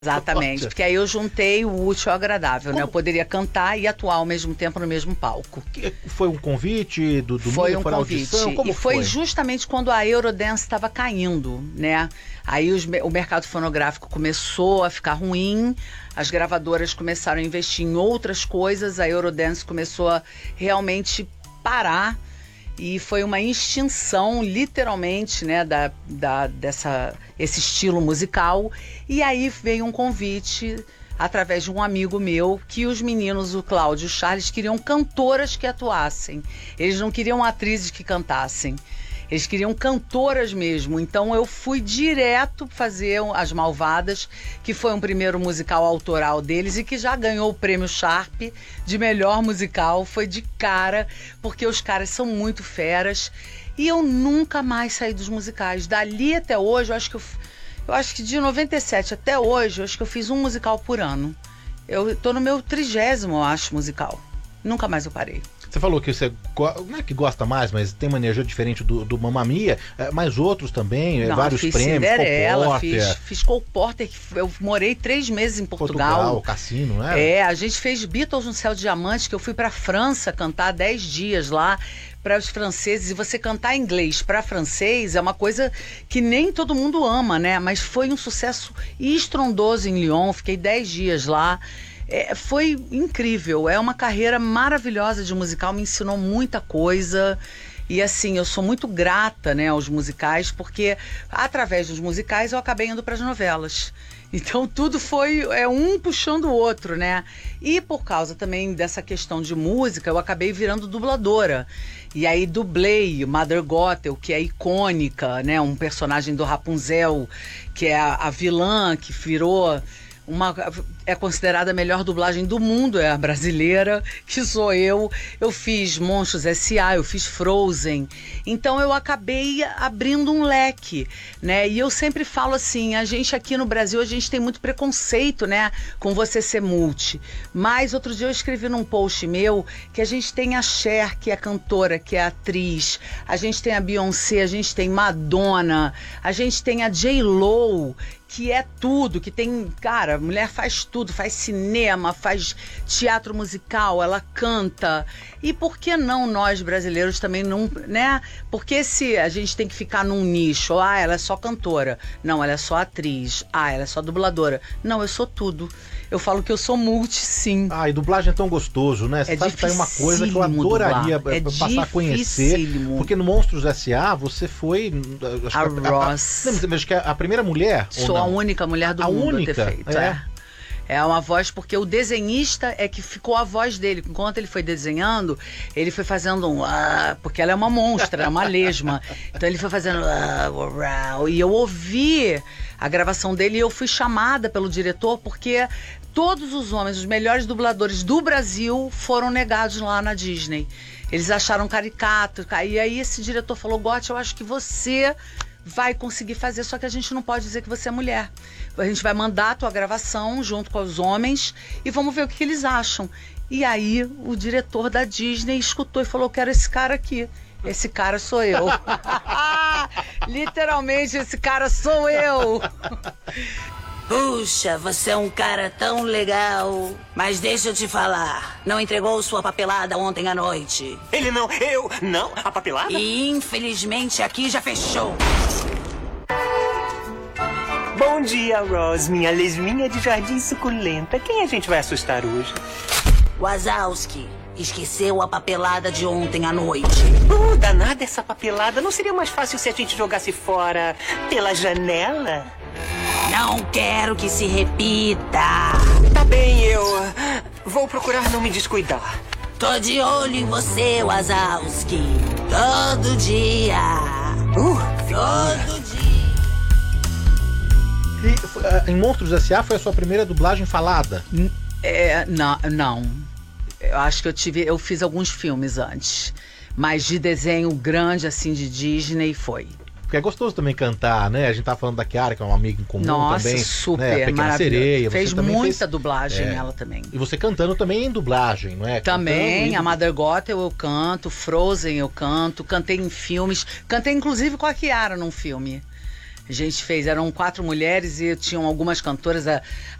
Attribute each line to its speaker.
Speaker 1: Exatamente, porque aí eu juntei o útil ao agradável, né? Eu poderia cantar e atuar ao mesmo tempo no mesmo palco.
Speaker 2: Foi um convite do
Speaker 1: Foi um convite.
Speaker 2: Audição? Como
Speaker 1: e foi justamente quando a Eurodance estava caindo, né? Aí o mercado fonográfico começou a ficar ruim, as gravadoras começaram a investir em outras coisas, a Eurodance começou a realmente parar. E foi uma extinção, literalmente, né, esse estilo musical. E aí veio um convite, através de um amigo meu, que os meninos, o Cláudio e o Charles, queriam cantoras que atuassem. Eles não queriam atrizes que cantassem. Eles queriam cantoras mesmo. Então eu fui direto fazer As Malvadas, que foi um primeiro musical autoral deles e que já ganhou o prêmio Sharp de melhor musical. Foi de cara, porque os caras são muito feras. E eu nunca mais saí dos musicais. Dali até hoje, eu acho que de 97 até hoje, eu acho que eu fiz um musical por ano. Eu tô no meu 30º, eu acho, musical. Nunca mais eu parei.
Speaker 2: Você falou que você não é que gosta mais, mas tem manejo diferente do Mamma Mia, mas outros também, vários
Speaker 1: fiz
Speaker 2: prêmios,
Speaker 1: Cinderela,
Speaker 2: Cole Porter.
Speaker 1: fiz Cole Porter, eu morei 3 meses em Portugal.
Speaker 2: Cassino, não é?
Speaker 1: A gente fez Beatles no Céu de Diamante, que eu fui pra França cantar 10 dias lá para os franceses, e você cantar inglês para francês é uma coisa que nem todo mundo ama, né? Mas foi um sucesso estrondoso em Lyon, fiquei 10 dias lá. Foi incrível, é uma carreira maravilhosa de musical, me ensinou muita coisa. E assim, eu sou muito grata, né, aos musicais, porque através dos musicais eu acabei indo para as novelas. Então tudo foi um puxando o outro, né? E por causa também dessa questão de música, eu acabei virando dubladora. E aí dublei Mother Gothel, que é icônica, né? Um personagem do Rapunzel, que é a vilã que virou... é considerada a melhor dublagem do mundo, é a brasileira, que sou eu. Eu fiz Monstros S.A., eu fiz Frozen. Então eu acabei abrindo um leque, né? E eu sempre falo assim, a gente aqui no Brasil, a gente tem muito preconceito, né? Com você ser multi. Mas outro dia eu escrevi num post meu que a gente tem a Cher, que é cantora, que é atriz. A gente tem a Beyoncé, a gente tem Madonna. A gente tem a J.Lo, que é tudo, que tem... Cara, a mulher faz tudo, faz cinema, faz teatro musical, ela canta. E por que não nós brasileiros também não, né? Porque se a gente tem que ficar num nicho, ela é só cantora. Não, ela é só atriz. Ela é só dubladora. Não, eu sou tudo. Eu falo que eu sou multi, sim.
Speaker 2: E dublagem é tão gostoso, né? Você sabe que é uma coisa que eu adoraria passar a conhecer. Porque no Monstros S.A. você foi...
Speaker 1: A Ross.
Speaker 2: Acho que é a primeira mulher?
Speaker 1: Sou a única mulher do mundo a ter feito. É uma voz, porque o desenhista é que ficou a voz dele. Enquanto ele foi desenhando, ele foi fazendo porque ela é uma monstra, é uma lesma. Então ele foi fazendo e eu ouvi a gravação dele e eu fui chamada pelo diretor, porque todos os homens, os melhores dubladores do Brasil, foram negados lá na Disney. Eles acharam caricato. E aí esse diretor falou, Gotti, eu acho que você vai conseguir fazer, só que a gente não pode dizer que você é mulher. A gente vai mandar a tua gravação junto com os homens e vamos ver o que eles acham. E aí o diretor da Disney escutou e falou, quero esse cara aqui. Esse cara sou eu. Literalmente, esse cara sou eu.
Speaker 3: Puxa, você é um cara tão legal. Mas deixa eu te falar, não entregou sua papelada ontem à noite.
Speaker 4: Ele não, eu não, a papelada?
Speaker 3: E infelizmente aqui já fechou.
Speaker 4: Bom dia, Ross, minha lesminha de jardim suculenta. Quem a gente vai assustar hoje?
Speaker 3: Wazowski esqueceu a papelada de ontem à noite.
Speaker 4: Danada essa papelada. Não seria mais fácil se a gente jogasse fora pela janela?
Speaker 3: Não quero que se repita.
Speaker 4: Tá bem, eu vou procurar não me descuidar.
Speaker 3: Tô de olho em você, Wazowski. Todo dia. Todo dia.
Speaker 2: E, em Monstros S.A. foi a sua primeira dublagem falada?
Speaker 1: Não. Eu acho que eu fiz alguns filmes antes. Mas de desenho grande, assim, de Disney, foi.
Speaker 2: Porque é gostoso também cantar, né? A gente tá falando da Chiara, que é uma amiga em comum também.
Speaker 1: Nossa, super,
Speaker 2: né? Pequena Sereia.
Speaker 1: Fez muita dublagem ela também.
Speaker 2: E você cantando também em dublagem, não é?
Speaker 1: Também, a Mother Gothel eu canto, Frozen eu canto, cantei em filmes. Cantei inclusive com a Chiara num filme. A gente fez, eram 4 mulheres e tinham algumas cantoras, a